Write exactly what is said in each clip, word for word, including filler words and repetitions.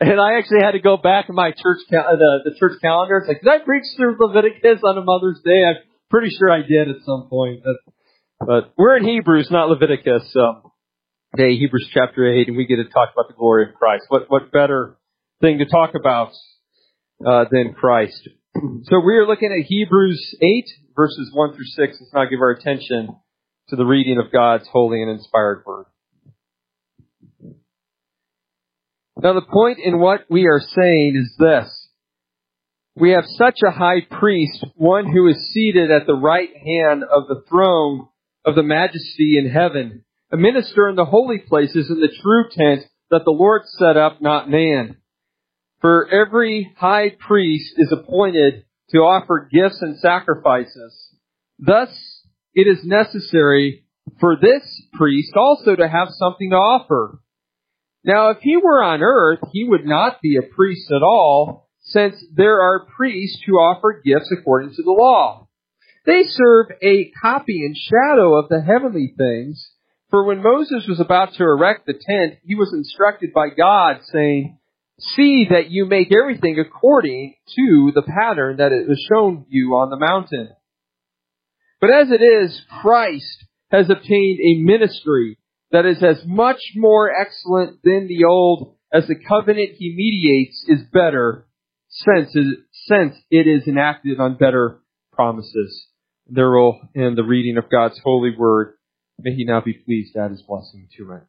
And I actually had to go back in my church cal- the, the church calendar. It's like, did I preach through Leviticus on a Mother's Day? I'm pretty sure I did at some point. But, but we're in Hebrews, not Leviticus. So, today, Hebrews chapter eight, and we get to talk about the glory of Christ. What what better thing to talk about uh, than Christ? So we are looking at Hebrews eight, verses one through six. Let's now give our attention to the reading of God's holy and inspired word. Now the point in what we are saying is this. We have such a high priest, one who is seated at the right hand of the throne of the majesty in heaven, a minister in the holy places in the true tent that the Lord set up, not man. For every high priest is appointed to offer gifts and sacrifices. Thus, it is necessary for this priest also to have something to offer. Now, if he were on earth, he would not be a priest at all, since there are priests who offer gifts according to the law. They serve a copy and shadow of the heavenly things. For when Moses was about to erect the tent, he was instructed by God, saying, "See that you make everything according to the pattern that it was shown you on the mountain." But as it is, Christ has obtained a ministry that is as much more excellent than the old, as the covenant he mediates is better, since it, since it is enacted on better promises. There will end the reading of God's holy word. May He now be pleased to add His blessing to it.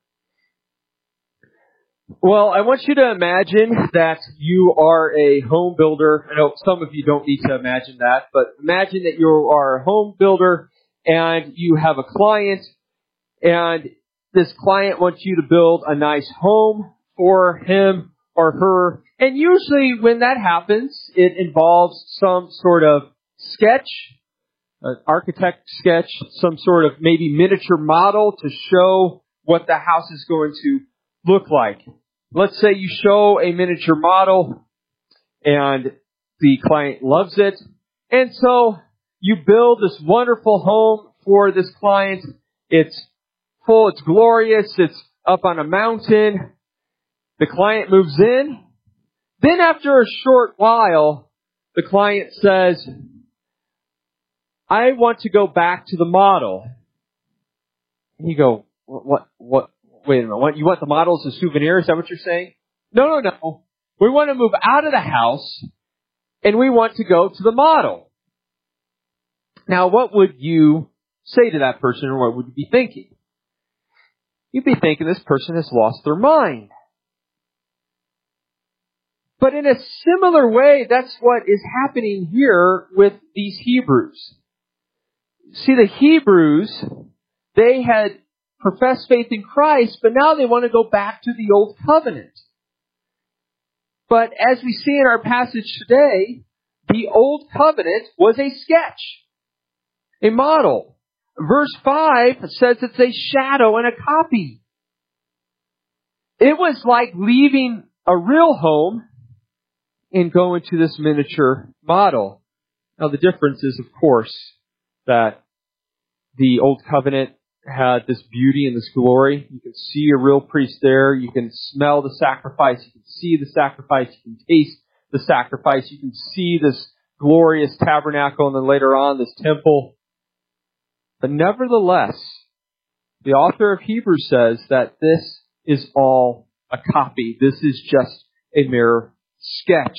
Well, I want you to imagine that you are a home builder. I know some of you don't need to imagine that, but imagine that you are a home builder and you have a client, and this client wants you to build a nice home for him or her. And usually when that happens, it involves some sort of sketch, an architect sketch, some sort of maybe miniature model to show what the house is going to look like. Let's say you show a miniature model and the client loves it. And so you build this wonderful home for this client. It's full, it's glorious, it's up on a mountain. The client moves in. Then after a short while, the client says, "I want to go back to the model." And you go, what, what, wait a minute, what, you want the model as a souvenir? Is that what you're saying? No, no, no. We want to move out of the house and we want to go to the model. Now, what would you say to that person, or what would you be thinking? You'd be thinking this person has lost their mind. But in a similar way, that's what is happening here with these Hebrews. See, the Hebrews, they had professed faith in Christ, but now they want to go back to the old covenant. But as we see in our passage today, the old covenant was a sketch, a model. Verse five says it's a shadow and a copy. It was like leaving a real home and going to this miniature model. Now the difference is, of course, that the old covenant had this beauty and this glory. You can see a real priest there. You can smell the sacrifice. You can see the sacrifice. You can taste the sacrifice. You can see this glorious tabernacle, and then later on this temple. But nevertheless, the author of Hebrews says that this is all a copy. This is just a mere sketch.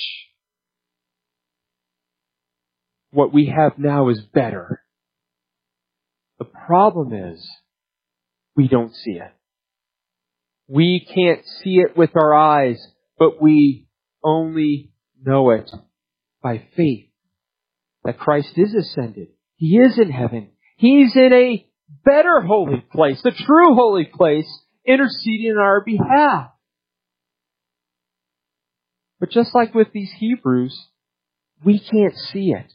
What we have now is better. The problem is, we don't see it. We can't see it with our eyes, but we only know it by faith. That Christ is ascended. He is in heaven. He's in a better holy place, the true holy place, interceding on our behalf. But just like with these Hebrews, we can't see it.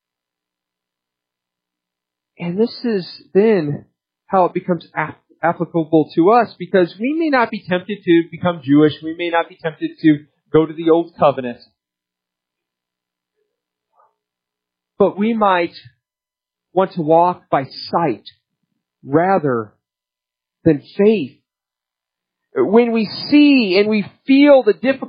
And this is then how it becomes applicable to us, because we may not be tempted to become Jewish. We may not be tempted to go to the old covenant. But we might want to walk by sight rather than faith. When we see and we feel the difficulty